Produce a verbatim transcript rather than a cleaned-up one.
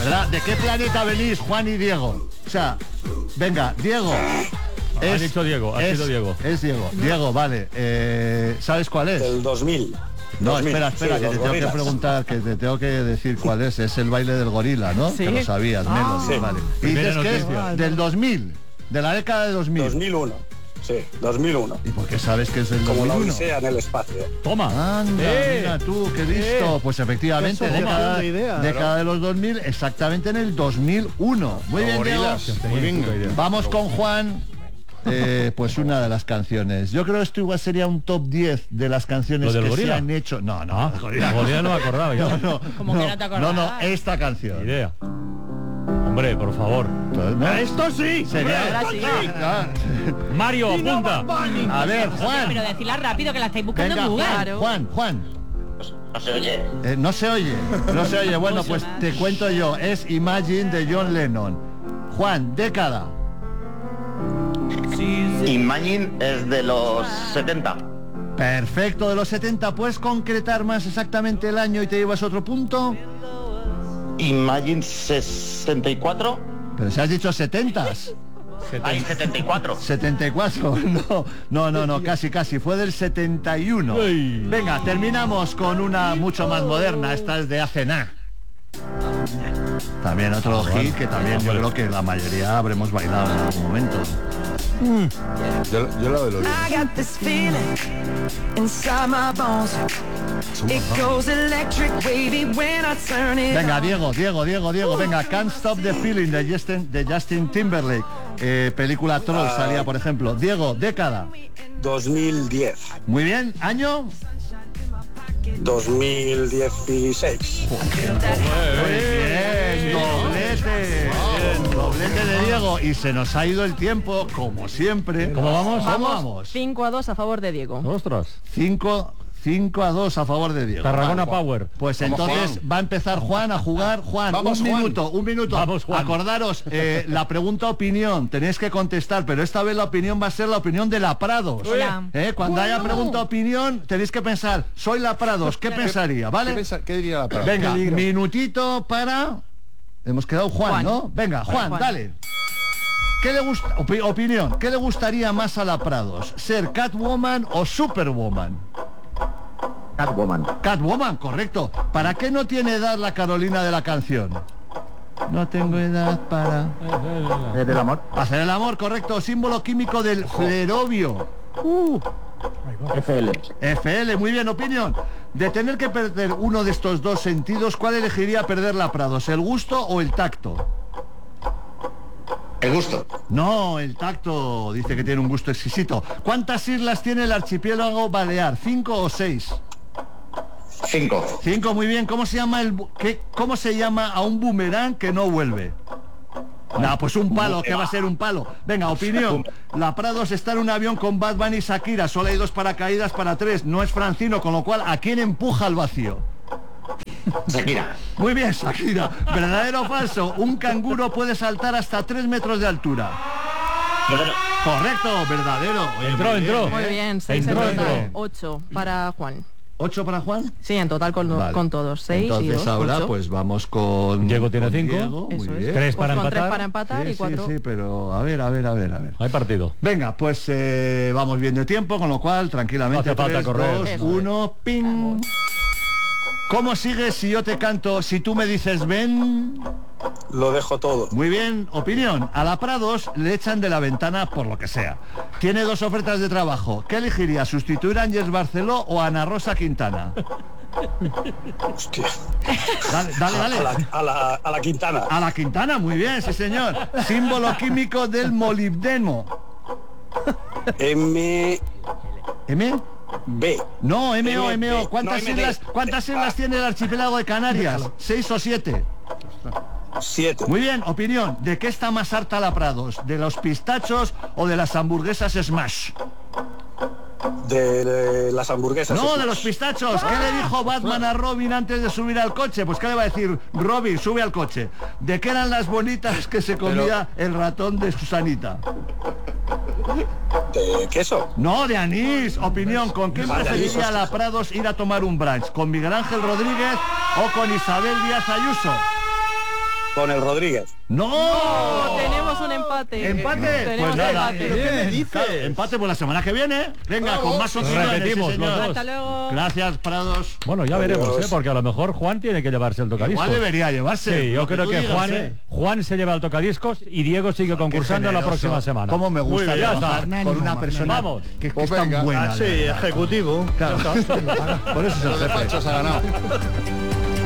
¿De qué planeta venís, Juan y Diego? O sea, venga, Diego. Es, has dicho Diego, has es, dicho Diego. Es Diego. Diego, vale. Eh, ¿Sabes cuál es? El dos mil. No, dos mil, espera, espera, sí, que te tengo gorilas. que preguntar, que te tengo que decir cuál es. Es el baile del gorila, ¿no? Sí. Que lo sabías, Ah. Melody, Sí. vale. Y Primera dices que es noticia. del dos mil, de la década de dos mil. dos mil uno. Sí, dos mil uno. ¿Y por qué sabes que es del Como la dos mil uno? Odisea en el espacio. Toma. Anda, Eh. mira tú, qué listo. Eh. Pues efectivamente, Qué década, asociación de ideas, década de los dos mil, exactamente en el dos mil uno. Muy bien, Diego. Gorilas. Muy bien. Vamos con Juan. Eh, pues una de las canciones. Yo creo que esto igual sería un top diez de las canciones ¿Lo del que gorila? se han hecho. No, no, Ah, el gorila. la gorila no me acordaba yo. No, no, Como no, que no te acordabas. no, no, esta canción. Idea. Hombre, por favor. Entonces, ¿no? ¡Esto sí! Sería- Ahora sí. Ah, Mario, apunta. A ver, Pero Juan. decirla rápido, que la estáis buscando Venga, en Google. Juan, Juan, Juan. No se oye. Eh, no se oye, no se oye. Bueno, pues te cuento yo. Es Imagine de John Lennon. Juan, década. Imagine es de los setenta. Perfecto, de los setenta. ¿Puedes concretar más exactamente el año y te llevas otro punto? Imagine sesenta y cuatro. Pero si has dicho setentas. Hay setenta y cuatro. setenta y cuatro, no, no, no, no, casi, casi, fue del setenta y uno. Uy. Venga, terminamos con una mucho más moderna, esta es de hace nada. También otro hit que también yo creo que la mayoría habremos bailado en algún momento. Yo, yo la de los I got this feeling inside my bones. It goes electric wavy when I turn it Venga, on. Diego, Diego, Diego, Diego, venga, Can't Stop the Feeling de Justin, de Justin Timberlake. Eh, película Troll salía, por ejemplo. Diego, década. dos mil diez. Muy bien, año. dos mil dieciséis. Muy bien, doblete. Bien, doblete de Diego. Y se nos ha ido el tiempo, como siempre. ¿Cómo vamos? ¿Cómo vamos? cinco a dos a favor de Diego. Ostras. cinco a dos a favor de Diego. Tarragona Vale. Power. Pues Vamos, entonces Juan. va a empezar Juan a jugar. Juan, Vamos, un Juan. minuto, un minuto. Vamos, Juan. Acordaros, eh, la pregunta opinión, tenéis que contestar, pero esta vez la opinión va a ser la opinión de la Prados. Hola. Eh, Cuando haya pregunta opinión, tenéis que pensar, soy la Prados, ¿qué pensaría? ¿Qué, ¿Vale? pensa- qué diría la palabra? Venga, minutito para... Hemos quedado Juan, Juan. ¿no? Venga, Juan, Juan. dale. ¿Qué le gusta? opi- opinión, ¿qué le gustaría más a la Prados? ¿Ser Catwoman o Superwoman? Catwoman. Catwoman, correcto. ¿Para qué no tiene edad la Carolina de la canción? No tengo edad para... ¿Es del amor? Hacer el amor, correcto. Símbolo químico del flerovio. Uh, F L. F L, muy bien, opinión. De tener que perder uno de estos dos sentidos, ¿cuál elegiría perder la Prados? ¿El gusto o el tacto? El gusto. No, el tacto dice que tiene un gusto exquisito. ¿Cuántas islas tiene el archipiélago Balear? ¿Cinco o seis? Cinco. Cinco, muy bien. ¿Cómo se llama el bu- qué, cómo se llama a un boomerang que no vuelve? No, pues un palo, ¿qué va a ser un palo? Venga, opinión. La Prados está en un avión con Bad Bunny y Shakira. Solo hay dos paracaídas para tres. No es Francino, con lo cual, ¿a quién empuja al vacío? Shakira. Muy bien, Shakira. ¿Verdadero o falso? Un canguro puede saltar hasta tres metros de altura. Correcto, verdadero. Oye, Entró, muy bien, entró. ¿eh? Muy bien, seis en Entró, total. entró. ocho para Juan. ¿Ocho para Juan? Sí, en total con, Vale. con todos. seis y Entonces dos, ahora ocho. pues vamos con... Diego tiene con cinco. Diego, muy Eso es. bien. Tres Pues para con tres empatar. para empatar Sí, y cuatro. sí, sí, pero a ver, a ver, a ver, a ver. Hay partido. Venga, pues eh, vamos bien de tiempo, con lo cual tranquilamente No hace falta tres, correr. dos, Eso uno, ping. ¿Cómo sigues si yo te canto, si tú me dices ven? Lo dejo todo. Muy bien, opinión. A la Prados le echan de la ventana por lo que sea. Tiene dos ofertas de trabajo. ¿Qué elegiría? ¿Sustituir a Ángeles Barceló o a Ana Rosa Quintana? Hostia. Dale, dale, A dale. la, a la, a la Quintana. A la Quintana, muy bien, sí señor. Símbolo químico del molibdeno. M ¿M? B. No, M O, M, M O. B. ¿Cuántas No, M D. islas, cuántas islas tiene el archipiélago de Canarias? ¿Seis o siete? siete. Muy bien, opinión. ¿De qué está más harta la Prados? ¿De los pistachos o de las hamburguesas Smash? De, de las hamburguesas. No, Smash. de los pistachos. ¿Qué le dijo Batman a Robin antes de subir al coche? Pues ¿qué le va a decir? Robin, sube al coche. ¿De qué eran las bonitas que se comía el ratón de Susanita? ¿De queso? No, de anís. Opinión, ¿con quién Ah, de anís, preferiría la Prados ir a tomar un brunch? ¿Con Miguel Ángel Rodríguez o con Isabel Díaz Ayuso? con el Rodríguez. ¡No! Oh, tenemos un empate. ¿Empate? Tenemos Pues nada. empate. ¿Qué me dices? Claro, empate por la semana que viene. Venga, con más opciones. Repetimos sí, los señor. dos. Hasta luego. Gracias, Prados. Bueno, ya veremos, ¿eh? Porque a lo mejor Juan tiene que llevarse el tocadiscos. Igual debería llevarse. Sí, yo lo creo tú que digas, Juan, ¿eh? Juan se lleva el tocadiscos y Diego sigue concursando la generoso. próxima semana. Cómo me gusta Muy bien, ya trabajar está. con una persona Vamos. que, que Pues es tan venga. buena. Ah, sí, de verdad. ejecutivo. Claro. Por eso es el Los jefe. despachos ha ganado.